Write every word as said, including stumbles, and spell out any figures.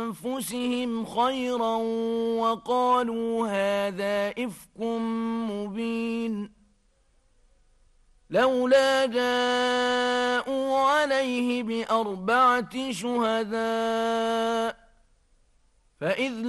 أنفسهم خيرا وقالوا هذا إفك مبين لولا جاءوا عليه بأربعة شهداء فإذ